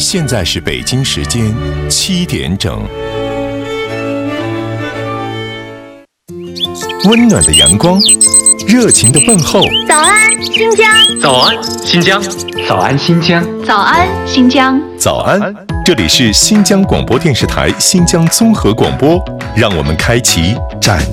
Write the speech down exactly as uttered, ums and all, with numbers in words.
现在是北京时间七点整。温暖的阳光，热情的问候。 早安，新疆！ 早安，新疆！ 早安，新疆！ 早安，新疆！ 早安，这里是新疆广播电视台新疆综合广播，让我们开启崭